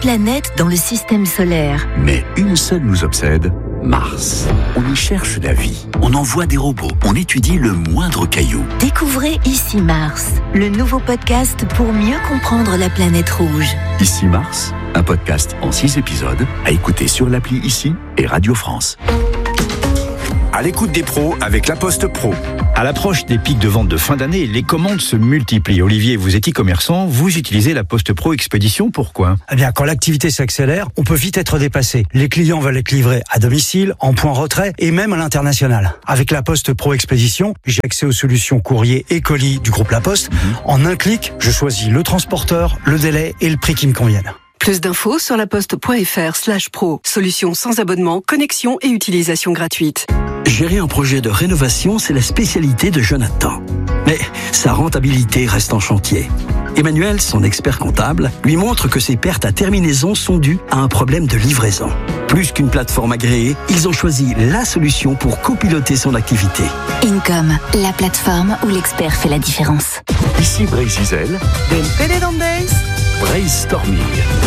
planètes dans le système solaire. Mais une seule nous obsède, Mars. On y cherche la vie, on envoie des robots, on étudie le moindre caillou. Découvrez Ici Mars, le nouveau podcast pour mieux comprendre la planète rouge. Ici Mars, un podcast en 6 épisodes à écouter sur l'appli Ici et Radio France. À l'écoute des pros avec La Poste Pro. À l'approche des pics de vente de fin d'année, les commandes se multiplient. Olivier, vous êtes e-commerçant, vous utilisez La Poste Pro Expédition, pourquoi ? Eh bien, quand l'activité s'accélère, on peut vite être dépassé. Les clients veulent être livrés à domicile, en point retrait et même à l'international. Avec La Poste Pro Expédition, j'ai accès aux solutions courrier et colis du groupe La Poste. En un clic, je choisis le transporteur, le délai et le prix qui me conviennent. Plus d'infos sur laposte.fr/pro. Solution sans abonnement, connexion et utilisation gratuite. Gérer un projet de rénovation, c'est la spécialité de Jonathan. Mais sa rentabilité reste en chantier. Emmanuel, son expert comptable, lui montre que ses pertes à terminaison sont dues à un problème de livraison. Plus qu'une plateforme agréée, ils ont choisi la solution pour copiloter son activité. Income, la plateforme où l'expert fait la différence. Ici Bray-Zizel, Brainstorming.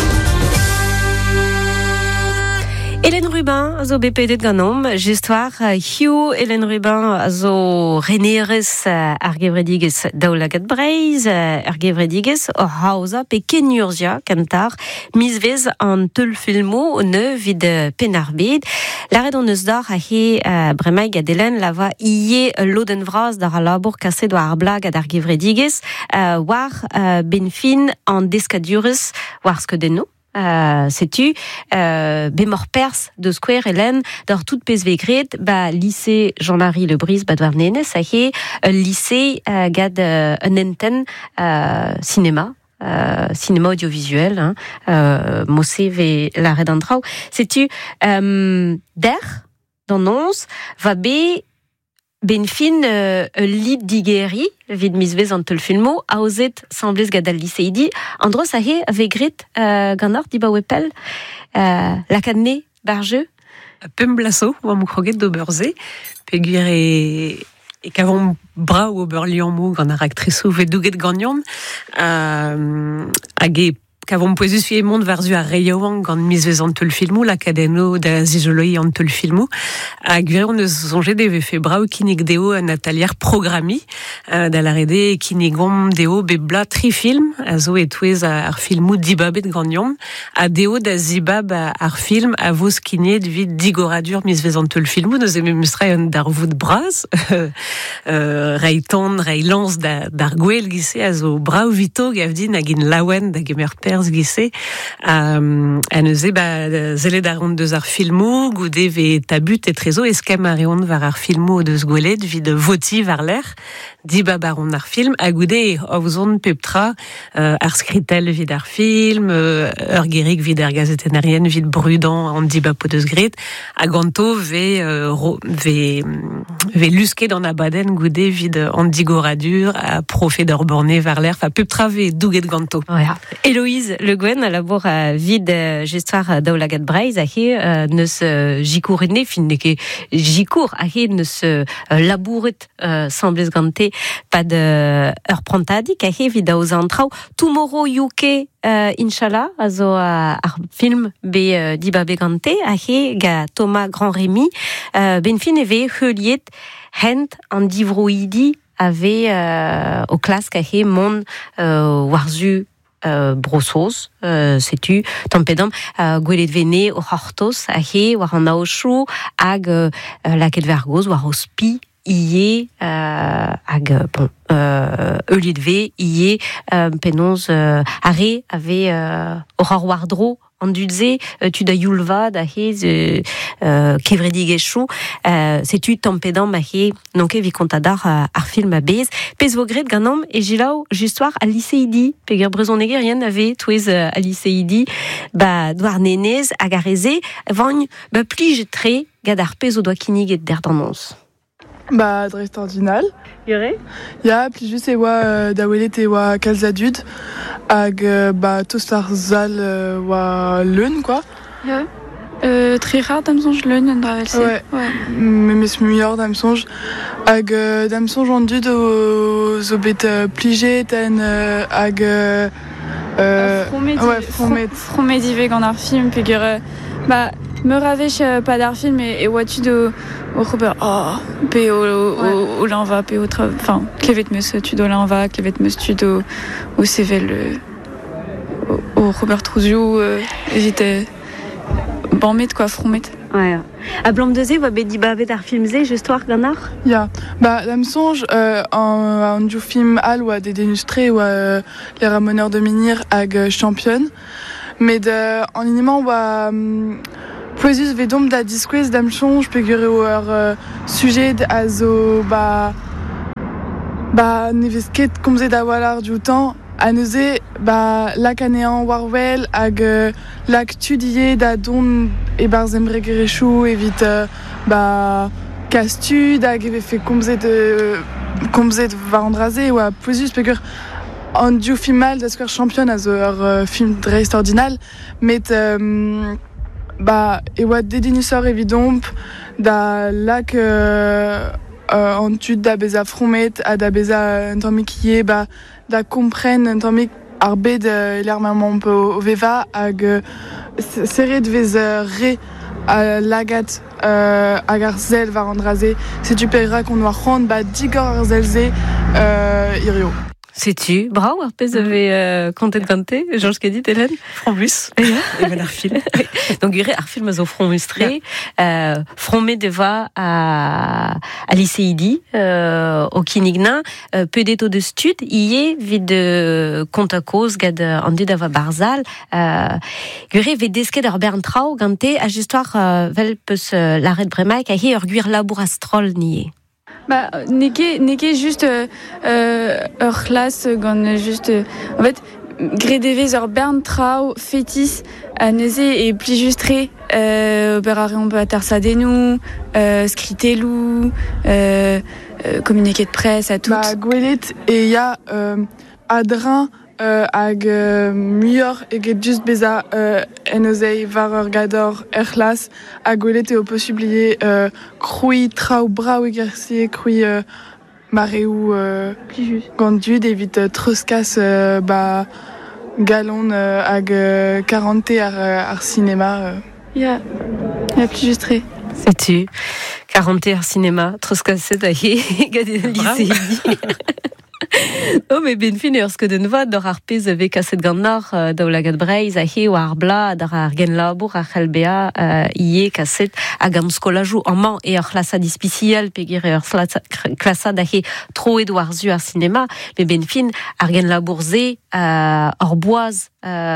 Hélène Rubin, zo BPD ganom, gestoire Hugh Hélène Rubin, zo reneres argevredigez daoulagat breiz, argevredigez o hausa pe kenurgia kantar, misvez an teul filmo ne vid penarbed. La redonneus d'or a he bremaig ad Hélène lava ie loden vraz dar a labour kaset war ar blag ad argevredigez, war benfin an deskadurus war skedenno. Sais-tu, bémor pers de Square Hélène, dans toute PSV lycée Jean-Marie Le Bris, badwar nene, ça y est, lycée, gad, nenten, cinéma audiovisuel, mossé ve la redantrau. Sais-tu, der, dans nons, va be, benfin lid digeri vid misvez an teul filmo aozet semblez gad al liceidi andros a he vegrit gant di ba wepel lakadne barjeu pem blaso oa mou kroget d'oberze peguer e kavon bra ou oberlianmou gant ar actriso ve douget gagnon hag e kavon poezus vie mont varzu a reioan gant misvez an teul filmou lakadeno da zizoloi an teul filmou hag on eus sonje ve fe brao kinig deo an atelier programi da la rede kinigom deo be bla tri film a zo etouez ar filmou dibabet gagnon a deo da zibab ar film a voz kinet vid digoradur misvez an teul filmou neus ememus an dar vout braz reiton reilans d'ar gwell gise a zo brao vito gavdin hag in lawen da gemer pers gise a neuze zelet ar on deus ar filmou goude ve tabut et trezo eskem a reont var ar filmou deus gwelet vid voti var l'air dibab ar on ar film a goude ouzon peptra ar skritel vid ar film ur gerig vid ar gazetenarien vid brudan an dibab po deus gret a ganto ve lusket an abaden goude vid an digoradur a profe d'ur borne var l'air fa peptra ve douget ganto. Voilà. Héloïse Le Guen a labour vid gestoire daoulagat breiz a he neus jikourene fin neke jikour a he neus labouret semblez gante pad ur prantadik a he vid aoz antrao Tomorrow UK Inch'Allah a zo ar film be dibabe gante a he ga Thomas Grand Rémy ben fin eve heuliet hent an divroidi ave o klask a he mon warzu brossos, sais-tu, tampedam, gwelet vene o hortos, a he, war an aochou, hag laket vergoz, war o spi, ie, hag, bon, euliet ve, ie, penons, are, ave, or wardro, an dudze, tu da yulva, da hez, kevredigechou, sais-tu, tampedam, a he, nonke vi kontadar ar film a bez, pez vo gret ganom, e jilaou, justoir a liceidi, peger brezon egerien ave, touez a liceidi, doar nenez, hag a reze, vagn, plij tre, gad ar pez o doa kinig et der danons. Dreist ordinal. Yure? Ja, plijus e oa da welet e oa kalzadud hag tost ar zal oa leun, quoi. Ja. Très rare d'amsonge leun an dravelse. Ouais. Memes muior d'amsonge. Hag d'amsonge an dud zo bet plijet en hag Fromedive gant ar film, peogwir me ravech pad ar film e oatud o c'hober pe o lanva, pe o klevet meus tud o lanva, klevet meus tud o sevel o c'hober trouzioù evit banmet quoi, fromet. Ouais. A blanc de zé, va bedi bavet ar film zé, justoire ganar? Ya, dam sonj an du film al oa de denustre oa les ramoneurs de Menhir hag championne, met en iniman oa poezus vedom da diskwez dam sonj peogwir ur sujet a zo nevez ket komzet da walar du temps a neuze lak anean warwell hag lak tudie da don e bar zembreg-rechou evit kastud hag eve fe komzet var andraze oa poezus peogwir an du film mal da skwer champion a zo ur film dreist ordinal met e oa dedinusor evidomp da lak an tud da beza fromet a da beza un tammik ie da kompren un tammik ar bed elermament o veva hag seret vez re lagat hag ar zel var andraze setu peira qu'on oa c'hant digor ar zel ze irio. Sais-tu, bravo, arpez avez content vante, Georges Kedit, Hélène? Frombus, et ben ar film. Donc, il y a un film au Frombustré, Fromé deva à l'ICID, au Kinigna, peu d'étaux de stud, y est vide compte à cause, gad andi dava barzal, gure vedesket ar Berntrau, gante, a histoire, vel peus l'arrêt de Bremaik, a hi ur guir labour astrol nié. Neke juste ur classe gant juste en fait gredevez ur Berntrau fétis a neuze e plijustre ober a reomp atersadennou skritelou communiqué de presse a tout. Gwelet e ya adrin hag muior eget just beza en euzei var ur gador clas a gwelet eo possiblier kroui trao brao egersi kroui mareou gant dud evit treuskas galon hag 40 ar cinéma. Ya plus justre. Sais-tu, 40 ar cinéma, treuskas a hi gad lycée. Oh, mais ben fin ur sket en vat d'or ar pez ave kaset gant nor daou lagad breiz a hi war ar bla d'ar ar gen labour ar c'helbea ie kaset hag an skolajou amman e ur klasa dispiciel pegir ur klasa da hi tro edo ar zu ar cinema mais ben fin ar gen labour ze ur boaz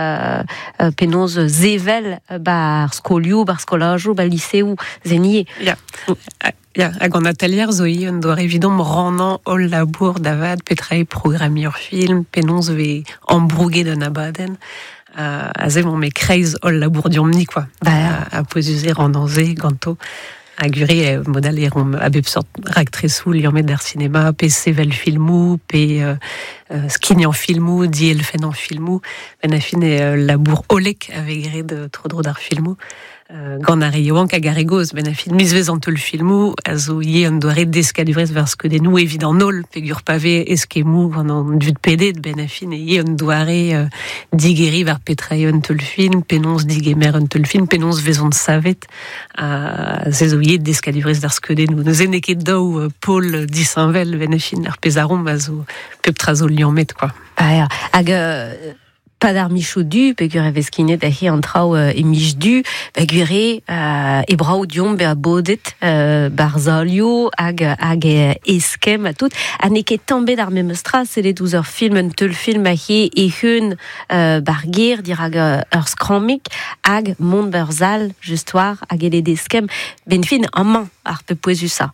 penoz zevel bar skolioù, bar skolajou, bar liseou zenie. Ja, hag an atelier zo on doar evidom rannan ol labour davad petrae programmi ur film, penons ve embrouget d'un abaden, a zemon me kreiz ol labour diomni, quoi. A poezuze randanze, ganto, a guri modal erom a bep sort ragtresou liamet d'ar cinéma, pe sevel filmou, pe skignan filmou, diel fennan filmou, ben a fin labour olek ave gred tro d'ar filmou. Gant ar ioank hag ar egoz, ben a fin mis vez an teul filmou, a zo ie an doare deskaduvrez var skedennou evit an ol, pegur pave eskemou gant an dud pedet, ben a fin ie an doare digeri var petrae an teul film, penons digemer an teul film, penons vez an savet, ze zo ie deskaduvrez dar skedennou. Neuze neket daou Paul disanvel, ben a fin ar pezarom, a zo pep trazo liamet, quoi. Hag pas d'ar michou du, pegur e veskinet da hi an trao e mich du, gure e brao diom be a bodet barzalio hag eskem a tout. A neket tambet ar memestra, selet ouz ur film, un teul film a hi e heun bargir, dir hag ur skramik, hag mont berzal, justoir, hag elet eskem, ben fin amman ar pe poezu sa.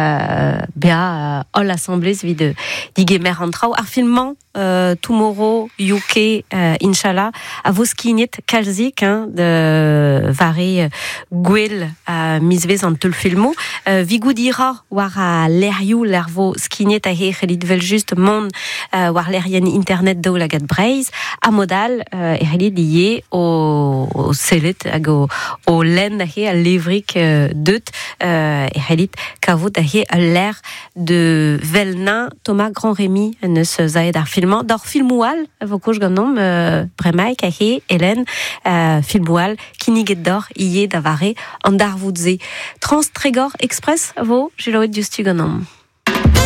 Bea ol assemblez vid digemer an trao. Ar filman, tomorrow, UK, Inch'Allah, a vos skinet kalzik de vare gwell misvez an teul filmo. Vigou dira war a lerioù lervo skinet a he c'helit vel just mon war lerien internet daou lagad breiz a modal c'helit lié o selet hag o len a he a levrik deut c'helit kavout a he a ler de velna Thomas Grand Rémy neus zaed ar film finalement d'or filmoual vo coach ganom bremaik kahe Hélène filmoual kiniged d'or ié davare an darvoudze Transtregor Express vo geloet justu ganom.